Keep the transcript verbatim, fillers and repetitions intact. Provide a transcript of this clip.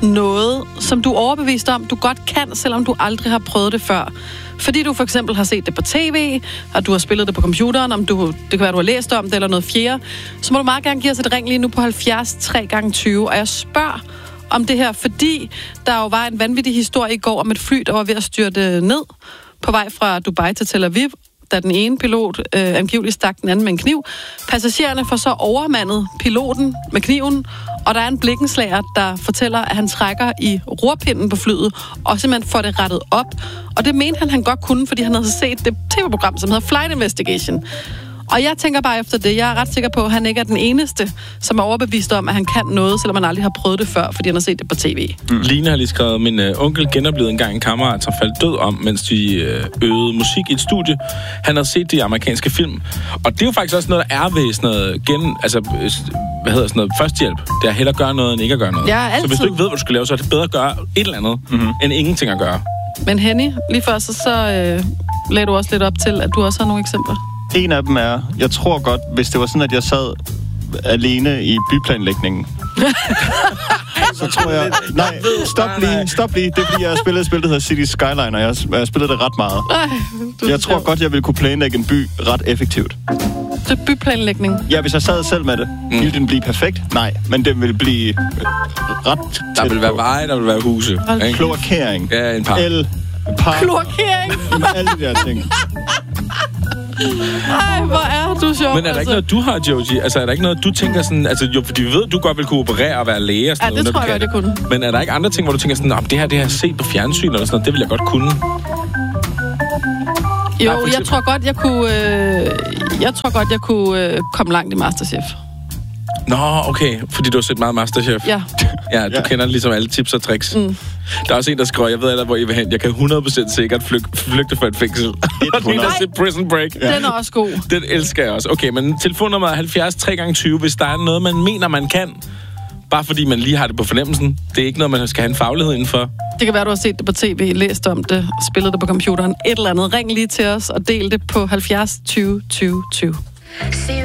noget, som du er overbevist om, du godt kan, selvom du aldrig har prøvet det før. Fordi du for eksempel har set det på tv, og du har spillet det på computeren, om du, det kan være, du har læst om det eller noget fjerde, så må du meget gerne give os et ring lige nu på halvfjerds tre gange tyve. Og jeg spørger om det her, fordi der jo var en vanvittig historie i går om et fly, der var ved at styrte ned på vej fra Dubai til Tel Aviv, da den ene pilot øh, angiveligt stak den anden med en kniv. Passagererne får så overmandet piloten med kniven, og der er en blikkenslager, der fortæller, at han trækker i rorpinden på flyet, og simpelthen får det rettet op. Og det mente han, han godt kunne, fordi han havde set det tv-program, som hedder Flight Investigation. Og jeg tænker bare efter det, jeg er ret sikker på, at han ikke er den eneste, som er overbevist om, at han kan noget, selvom han aldrig har prøvet det før, fordi han har set det på tv. Mm. Line har lige skrevet, min øh, onkel genoplevede engang en kammerat, som faldt død om, mens de øh, øvede musik i et studie. Han havde set de amerikanske film. Og det er jo faktisk også noget, der er ved sådan noget gen... Altså, hvad hedder sådan noget? Førstehjælp. Det er hellere at gøre noget, end ikke at gøre noget. Ja, altid. Så hvis du ikke ved, hvad du skal lave, så er det bedre at gøre et eller andet, mm-hmm. end ingenting at gøre. Men Henny, lige først, så, så øh, lagde du også lidt op til, at du også har nogle eksempler. En af dem er, jeg tror godt, hvis det var sådan, at jeg sad alene i byplanlægningen, så tror jeg... Nej, stop lige, stop lige. Det er, fordi jeg har spillet et spil, der hedder City Skyline, og jeg har, jeg har spillet det ret meget. Ej, jeg tror godt, jeg ville kunne planlægge en by ret effektivt. Det er byplanlægning? Ja, hvis jeg sad selv med det. Mm. Ville den blive perfekt? Nej, men den ville blive ret tæt. Der vil være veje, der vil være huse. Kloakering. Ja, en par. El, par. Kloakering? Alle de der ting. Ej, hvor er du sjov. Men er der ikke noget, du har, Joji? Altså, er der ikke noget, du tænker sådan... Altså, jo, fordi vi ved, du godt vil kunne operere og være læge og sådan ja, noget. Ja, det tror jeg godt, jeg kunne. Men er der ikke andre ting, hvor du tænker sådan... det her, det har jeg set på fjernsyn eller sådan noget, det vil jeg godt kunne? Jo, Nej, jeg tror godt, jeg kunne... Øh, jeg tror godt, jeg kunne øh, komme langt i Masterchef. Nå, okay. Fordi du har set meget Masterchef. Ja. Ja, du ja. kender ligesom alle tips og tricks. Mm. Der er også en, der skriver, jeg ved allerede, hvor I vil hen. Jeg kan hundrede procent sikkert flyg- flygte fra et fængsel. Og den der set Prison Break. Ja. Den er også god. Den elsker jeg også. Okay, men telefonnummer er halvfjerds tre gange tyve, hvis der er noget, man mener, man kan. Bare fordi man lige har det på fornemmelsen. Det er ikke noget, man skal have en faglighed indenfor. Det kan være, du har set det på tv, læst om det, spillet det på computeren. Et eller andet. Ring lige til os og del det på halvfjerds tyve tyve tyve.